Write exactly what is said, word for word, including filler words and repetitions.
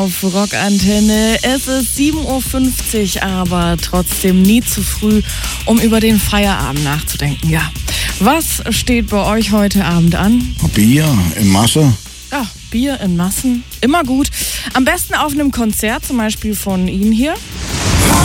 Auf Rockantenne. Es ist sieben Uhr fünfzig, aber trotzdem nie zu früh, um über den Feierabend nachzudenken. Ja, was steht bei euch heute Abend an? Bier in Masse. Ja, Bier in Massen, immer gut. Am besten auf einem Konzert, zum Beispiel von Ihnen hier.